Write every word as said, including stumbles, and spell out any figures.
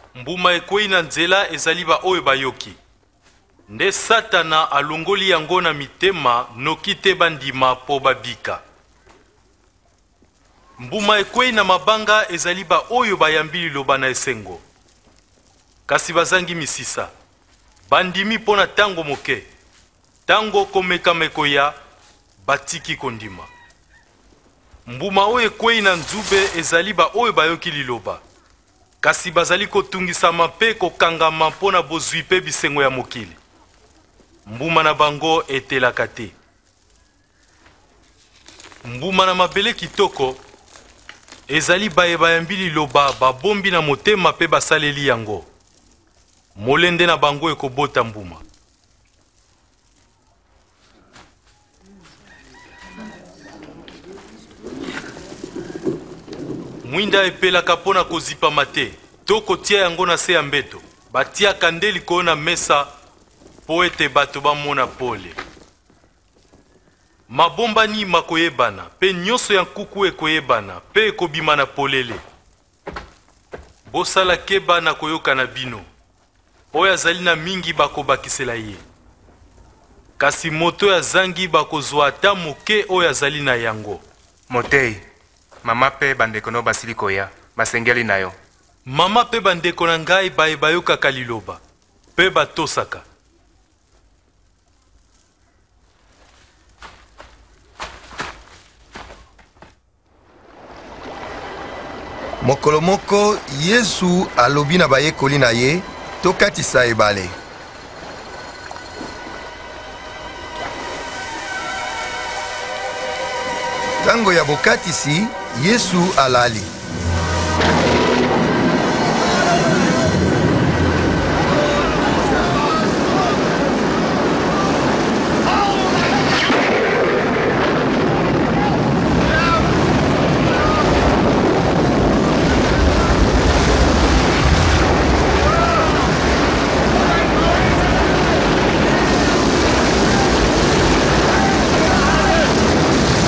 mbuma ekwei na nzela ezali ba oyo bayoki. Nde Satana alongoli yango na mitema noki te bandima po babika. Mbuma ekwei na mabanga ezali ba oyo bayambi liloba na esengo. Kasi bazangi misisa. Bandimi pona tango moke. Tango komeka mekoya batiki kondima. Mbuma oyo ekwei na nzube ezali ba oyo bayoki liloba. Kasi bazali kotungisama pe kokangama mpona bozwi pe bisengo ya mokili. Mbuma na bango etelaka te. Mbuma na mabele kitoko ezali baye bayambi liloba babombi na motema pe basaleli yango. Molende na bango ekobota mbuma. Mwinda epelaka pona kozipa mate, to kotia yango na se ya mbeto. Batia kande likolo na mesa po ete bato bamona pole. Mabomba ni makoyebana, pe nyonso ya nkuku ekoyebana, pe ekobima na polele. Bosala keba na koyoka na bino. Oyo azali na mingi bakobakisela ye. Kasi moto ya zangi bakozwa ata moke oyo azali na yango. Motei, mama pe bandeko no basili koya, basengeli na yo. Mama pe bandeko na ngai baye bayokaka liloba, pe batosaka. Mokolo moko Yesu alobi na bayekoli na ye tokatisa ebale. Tango ya bokatisi Yesu alali.